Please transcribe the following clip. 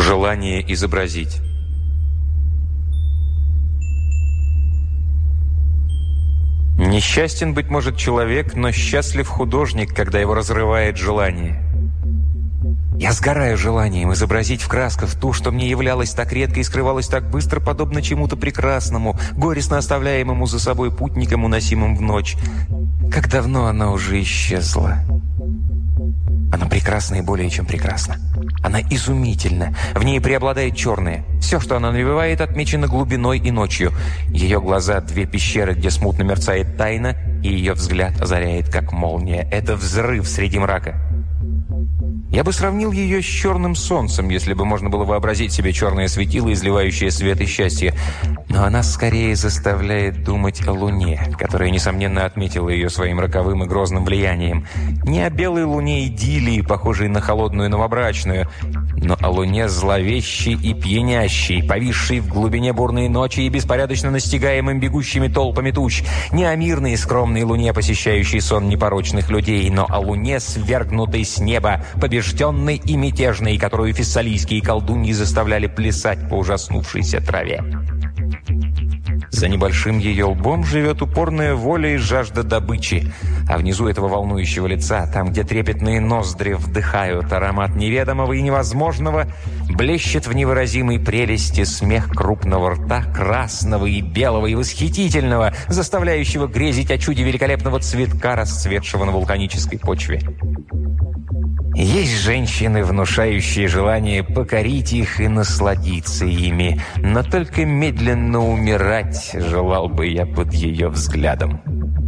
Желание изобразить. Несчастен, быть может, человек, но счастлив художник, когда его разрывает желание. Я сгораю желанием изобразить в красках ту, что мне являлось так редко и скрывалось так быстро, подобно чему-то прекрасному, горестно оставляемому за собой путником, уносимым в ночь. Как давно она уже исчезла. Она прекрасна и более чем прекрасна. Она изумительна. В ней преобладает черное. Все, что она навевает, отмечено глубиной и ночью. Ее глаза — две пещеры, где смутно мерцает тайна, и ее взгляд озаряет, как молния. Это взрыв среди мрака. Я бы сравнил ее с черным солнцем, если бы можно было вообразить себе черное светило, изливающее свет и счастье. Но она скорее заставляет думать о луне, которая, несомненно, отметила ее своим роковым и грозным влиянием. Не о белой луне идиллии, похожей на холодную новобрачную, но о луне зловещей и пьянящей, повисшей в глубине бурной ночи и беспорядочно настигаемым бегущими толпами туч. Не о мирной и скромной луне, посещающей сон непорочных людей, но о луне, свергнутой с неба, побежденной и мятежной, которую фессалийские колдуньи заставляли плясать по ужаснувшейся траве. За небольшим ее лбом живет упорная воля и жажда добычи, а внизу этого волнующего лица, там, где трепетные ноздри вдыхают аромат неведомого и невозможного, блещет в невыразимой прелести смех крупного рта, красного и белого и восхитительного, заставляющего грезить о чуде великолепного цветка, расцветшего на вулканической почве. Есть женщины, внушающие желание покорить их и насладиться ими, но только медленно умирать желал бы я под ее взглядом.